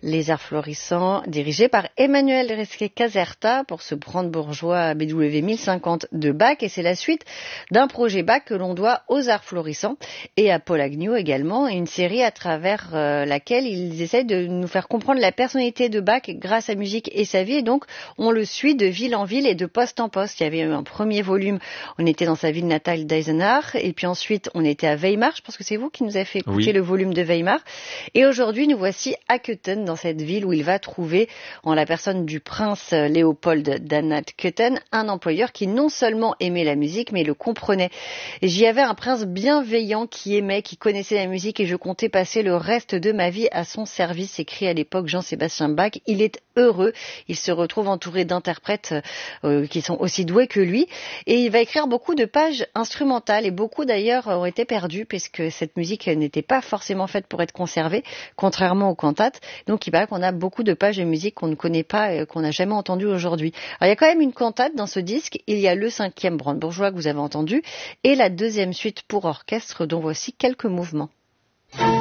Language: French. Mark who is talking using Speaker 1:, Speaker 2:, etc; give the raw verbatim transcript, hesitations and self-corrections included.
Speaker 1: Les Arts Florissants, dirigés par Emmanuel Resquet-Caserta pour ce brandebourgeois B W mille cinquante de Bach. Et c'est la suite d'un projet Bach que l'on doit aux Arts Florissants et à Paul Agnew également. Une série à travers euh, laquelle ils essayent de nous faire comprendre la personnalité de Bach grâce à musique et sa vie. Et donc, on le suit de ville en ville et de poste en poste. Il y avait eu un premier volume, on était dans sa ville natale d'Eisenach. Et puis ensuite, on était à Weimar. Je pense que c'est vous qui nous avez fait écouter
Speaker 2: oui.
Speaker 1: le volume de Weimar. Et aujourd'hui, nous voici à Köthen, dans cette ville où il va trouver, en la personne du prince Léopold d'Anhalt-Köthen, un employeur qui non seulement aimait la musique, mais le comprenait. Et j'y avais un prince bienveillant qui aimait, qui connaissait la musique et je comptais passer le reste de ma vie à son service, écrit à l'époque Jean-Sébastien Bach. Il est heureux, il se retrouve entouré d'interprètes euh, qui sont aussi doués que lui et il va écrire beaucoup de pages instrumentales et beaucoup d'ailleurs ont été perdues puisque cette musique n'était pas forcément faite pour être conservée, contrairement aux cantates. Donc il paraît qu'on a beaucoup de pages de musique qu'on ne connaît pas, euh, qu'on n'a jamais entendues aujourd'hui. Alors il y a quand même une cantate dans ce disque, il y a le cinquième brandebourgeois que vous avez entendu et la deuxième suite pour orchestre dont voici quelques mouvements.